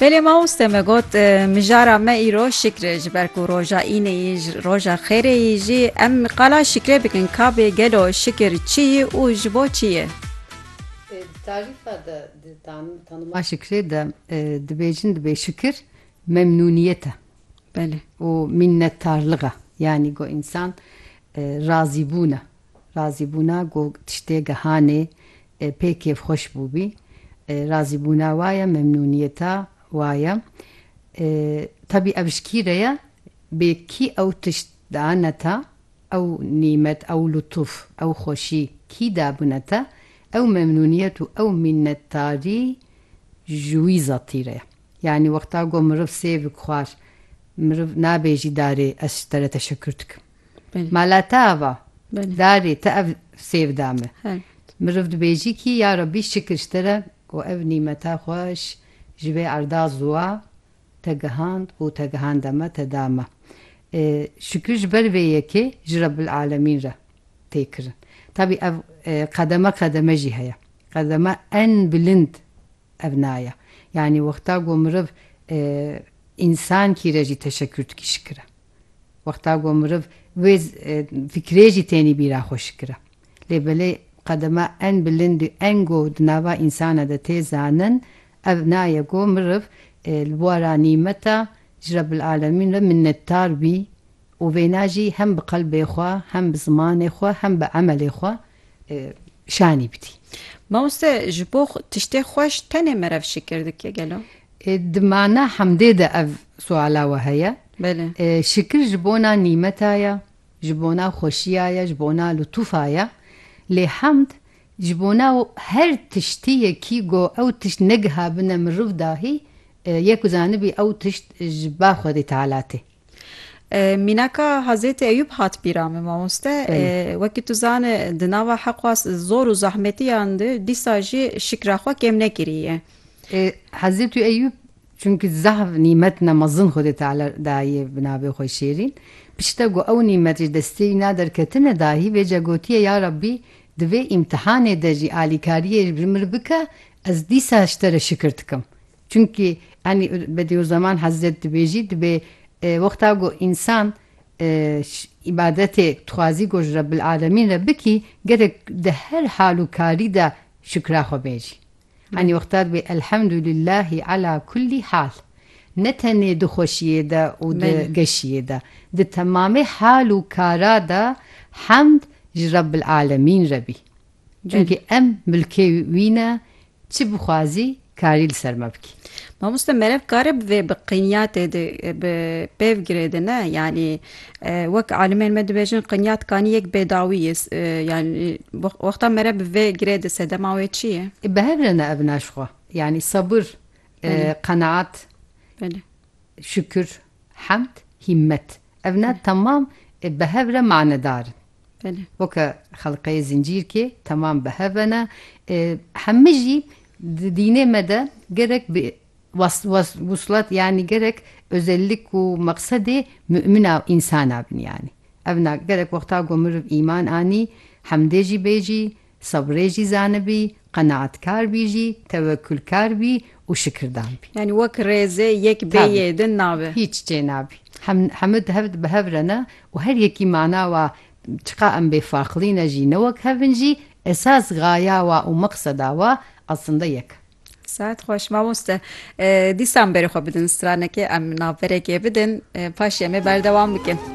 Belê mamoste me got mijara me îro şikrê ji ber ku roja înê yî ji roja xêrê yî jî em qala şikrê bikin kabê gelo şikir çi yî û ji bo çi ye? Tarifa da tanıma şikrê de dibêjin dibê şikir memnuniyete. Belê. û minnettarlığa. Yani go insan razîbûna go tiştê gihanê pê kêfxweş bûbî. Razîbûna waye, memnuniyeta waye. Tabii ev ji kî re ye? Bêkî ew tişt dane te, ew nîmet, ew lutuf, ew xweşî kî dabûne te, ew memnuniyet û ew minnettarî ji wî zatî re ye. Yani wexta got miriv sêv xwar, miriv nabêjî darê ez ji te re teşekkür dikim. Mala te ava, darê te ev sêv dame. Miriv dibêjî kî ya Rabbî şikir ji te re ku ev nîmeta xweş ji vê erdaz wa te gihand û te gihanda me te dame. Şikir ji ber vê yekê ji Rabbil Alemîn re tê kirin. Tabii ev qedeme qedeme jî heye. Qedeme en bilind ev naye. Yani wexta got miriv insan kî re jî teşekkür dikî şikir e. Wexta got miriv wê fikrê jî tenî bîra xwe şikir e. Lê belê qedeme en bilind û en got di nava insana de tê zanin ev naye got miriv li wara nîmeta ji Rabbil Alemîn re minnettar bî û vêna jî hem bi qelbê xwe hem bi zimanê xwe hem bi emelê xwe şanî bidî. Mamoste ji bo tiştê xweş tenê mere ev şikir dike gelo? Di mana hemdê de ev suala we heye. Belê. Şikir ji bona nîmeta ye, ji bona xweşiya ye, ji bona lutûfa ye. Lê hemd ji bona her tiştiyekî got ew tişt negiha bine miriv dahî yek zanibî ew tişt ji ba Xwedê Teala tê. Mînaka Hazreti Eyûb hat bîra me mamoste. Wekî tu zanî di nava heqwa zor û zahmetiyan de dîsa jî şikra xwe kêm nekiriye. Hazreti Eyûb çünkü zahv nîmetine mezin Xwedê Teala dayê bi navê xwe şêrîn. Pişta got ew nîmet ji destê wî naderketine dahî vêca gotiye ya Rabbî di vê îmtihanê de jî alîkariyê ji mir bike ez dîsa ji te re şikir dikim. Çünkü yani bedî o zaman Hazret dibêjî dibê wexta got insan ibadetê dixwazî got ji Rabbil Alemîn re bikî gerek di her hal û karî de şikra xwe bêjî. Yani wexta dibê elhamdülillahî ala kullî hal. Ne tenê di xweşiyê de û di geşiyê de. Di temamê hal û kara da hemd ji Rabbil Alemîn re bî. Çünkü em milkê wî ne çi bixwazî karî li ser me bikî. Mamoste merev kare bi bi qinyatê de bi pêv girê de ne? Yani wek alimên me dibêjin qinyat kanî yek bêdawî ye. Yani wexta merev bi vê girê de sedema wê çi ye? Bi hev re ne ev naşxwe. Yani sabır, qenaat, şükür, hemd, himmet. Ev ne tamam bi hev re manedarin. Weke xelqeyê zincîr kê tamam bi hev re ne. Hemî jî dînê me de gerek bi vuslat yani gerek özellik û maqsedê mü'mina insana bin yani. Evna gerek wexta got miriv îman anî hemdê jî bêjî, sabrê jî zanibî, qenaatkar bî jî, tevekkülkar bî û şikirdan bî. Yani wek rêzê yek bêyê din nabe. Hiç cê nabî. Hemid hev bi hev re ne û her yekî mana wa çiqa em bêfarqlîne jî ne wek hevin jî esas gaya wa û maqseda wa aslında yek. Saet xweş mamoste. Dîsan berê xwe bidin stranekê em navberekê bidin paşê me berdewam bikin.